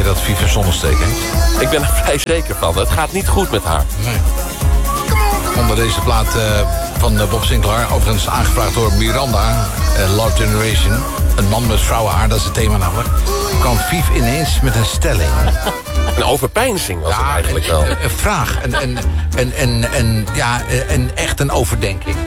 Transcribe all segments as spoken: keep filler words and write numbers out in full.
dat Vief een zonnesteek heeft? Ik ben er vrij zeker van. Het gaat niet goed met haar. Nee. Onder deze plaat uh, van uh, Bob Sinclair, overigens aangevraagd door Miranda, uh, Love Generation. Een man met vrouwenhaar, dat is het thema namelijk. Kwam Vief ineens met een stelling. Een overpeinzing was ja, het eigenlijk een, wel. Een, een vraag, een, een, een, een, een, ja, een, echt een overdenking.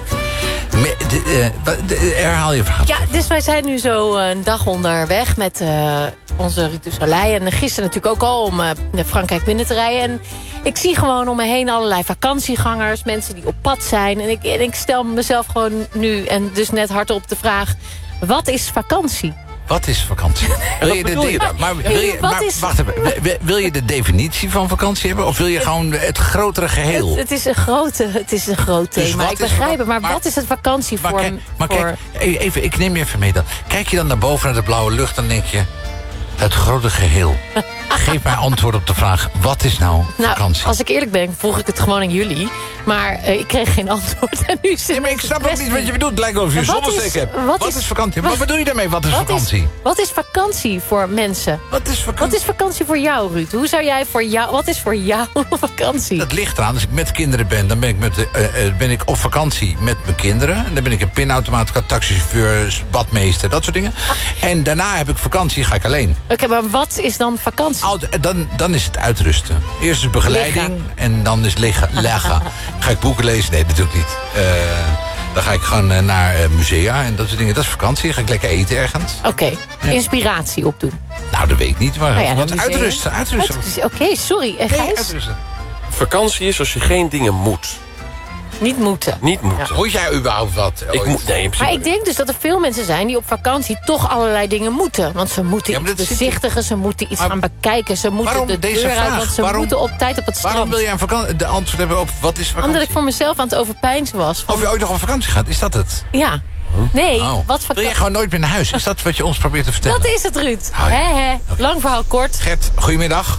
Me, de, de, de, herhaal je vraag. Ja, dus wij zijn nu zo een dag onderweg met uh, onze Ruud de Soleil. En gisteren natuurlijk ook al om uh, naar Frankrijk binnen te rijden. En ik zie gewoon om me heen allerlei vakantiegangers. Mensen die op pad zijn. En ik, en ik stel mezelf gewoon nu en dus net hardop de vraag: wat is vakantie? Wat is vakantie? Wil je de bedoel je dan? Maar, wil je, Wat maar is- wacht even. Wil- Wil je de definitie van vakantie hebben? Of wil je gewoon het grotere geheel? Het, het is een grote, het is een groot Dus thema. wat Ik is begrijp vak- het, maar, maar- wat is het vakantie Maar voor... kijk, maar voor kijk e- even, ik neem je even mee dan. Kijk je dan naar boven naar de blauwe lucht, dan denk je: het grote geheel. Geef mij antwoord op de vraag: wat is nou nou, vakantie? als ik eerlijk ben, vroeg ik het gewoon aan jullie. Maar uh, ik kreeg geen antwoord. En nu zit Nee, maar ik snap ook niet wat je bedoelt. Het lijkt wel of je een Wat is- zonnesteek hebt. wat Wat is- is vakantie? Wat wat- bedoel je daarmee? Wat is Wat vakantie? Is, wat is vakantie voor mensen? Wat is vakantie? Wat is vakantie voor jou, Ruud? Hoe zou jij voor jou... Wat is voor jou vakantie? Dat ligt eraan. Als ik met kinderen ben, dan ben ik, met de, uh, uh, ben ik op vakantie met mijn kinderen. En dan ben ik een pinautomaat, taxichauffeur, badmeester, dat soort dingen. En daarna heb ik vakantie, ga ik alleen. Oké, okay, maar wat is dan vakantie? Oud- Dan, dan is het uitrusten. Eerst is begeleiding Liggen. en dan is liggen. leggen. Ga ik boeken lezen? Nee, dat doe ik niet. Uh, dan ga ik gewoon uh, naar uh, musea en dat soort dingen. Dat is vakantie. Dan ga ik lekker eten ergens. Oké, okay. Inspiratie opdoen. Nou, dat weet ik niet. Maar Nou ja, wat dan museum. uitrusten, uitrusten. Uit- Oké, okay, sorry. En Nee, Gijs? uitrusten. Vakantie is als je geen dingen moet. Niet moeten. Niet moeten. Moet jij überhaupt wat? Ik ooit? moet, nee, in principe Maar ik denk dus dat er veel mensen zijn die op vakantie toch allerlei dingen moeten. Want ze moeten Ja, maar iets dat zit- bezichtigen, ze moeten iets Maar gaan bekijken. Ze moeten waarom de deze deur uit, vraag? want ze Waarom- moeten op tijd op het strand. Waarom wil je aan vakantie de antwoord hebben op wat is vakantie? Omdat ik voor mezelf aan het overpeinzen was. Van, Of je ooit nog op vakantie gaat, is dat het? ja. Nee, Oh. wat Wil je vakantie? gewoon nooit meer naar huis? Is dat wat je ons probeert te vertellen? Dat is het, Ruud. Oh ja. Hè, hè. Lang verhaal kort. Gert, goedemiddag.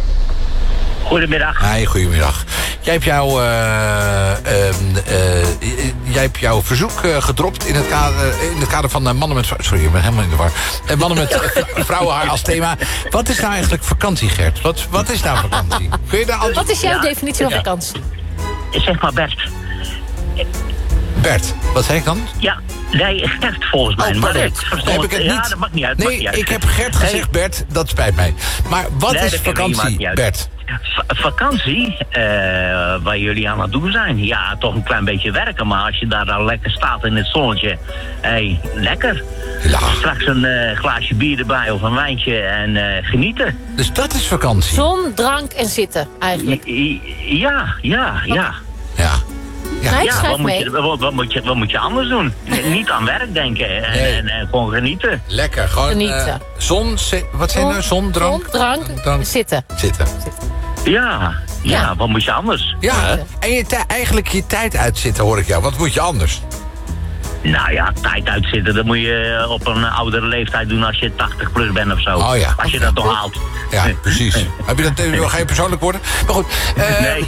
Goedemiddag. Nee, goedemiddag. Jij hebt jouw, uh, uh, uh, jij hebt jouw verzoek uh, gedropt in het kader, in het kader van uh, mannen met... Sorry, ik ben helemaal in de war. Uh, mannen met uh, vrouwenhaar als thema. Wat is nou eigenlijk vakantie, Gert? Wat, wat is nou vakantie? Kun je daar antwoord... Wat is jouw Ja. definitie van Ja. vakantie? Zeg maar Bert. Bert, wat zei ik dan? Ja, nee, Gert volgens mij. Oh, maar Bert. ik verstond Dan heb ik het ja, niet. dat maakt niet uit. Nee, maakt niet uit. ik heb Gert gezegd, Hey, Bert, dat spijt mij. Maar wat Nee, is dat ken ik, maakt vakantie, niet uit. Bert? va- vakantie, uh, waar jullie aan het doen zijn. Ja, toch een klein beetje werken, maar als je daar dan lekker staat in het zonnetje, hé, hey, lekker. Ja. Straks een uh, glaasje bier erbij of een wijntje en uh, genieten. Dus dat is vakantie? Zon, drank en zitten, eigenlijk. I- i- Ja, ja, ja. Ja. Ja. Nee, ik Ja, schrijf wat moet, mee. je, wat, wat, moet je, wat moet je anders doen? N- Niet aan werk denken en, Nee. en, en gewoon genieten. Lekker, gewoon Genieten. uh, zon, ze- wat zijn er? Zon, drank? Zon, drank, zitten. Zitten. Ja, ja, Ja. wat moet je anders? Ja, en je tij- eigenlijk je tijd uitzitten, hoor ik jou. Wat moet je anders? Nou ja, tijd uitzitten, dat moet je op een oudere leeftijd doen als je tachtig plus bent of zo. Oh ja. Als je dat toch haalt. Ja, precies. Heb je dat, uh, ga je persoonlijk worden? Maar goed. Uh, Nee.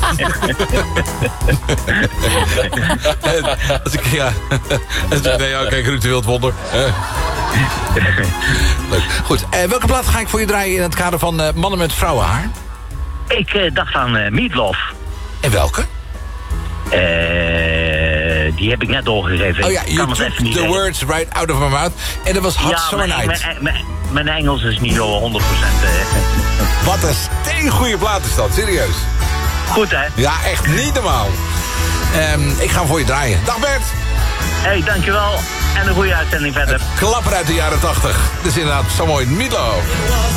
Als ik, ja. Als ik, nee, ja, kijk, Ruud de Wildwonder. Uh. Leuk. Goed, uh, welke plaat ga ik voor je draaien in het kader van uh, mannen met vrouwenhaar? Ik uh, dacht aan uh, Meatloaf. En welke? Uh, die heb ik net doorgegeven. Oh ja, Ik you kan het took even niet the zeggen. words right out of my mouth. En dat was Hot Ja, Summer mijn, Night. mijn, mijn, mijn Engels is niet zo honderd procent. Uh. Wat een steengoeie plaat is dat, serieus. Goed hè? Ja, echt niet normaal. Um, ik ga hem voor je draaien. Dag Bert. Hé, hey, dankjewel. En een goede uitzending verder. Klapper uit de jaren tachtig. Dus inderdaad, zo mooi. Meatloaf.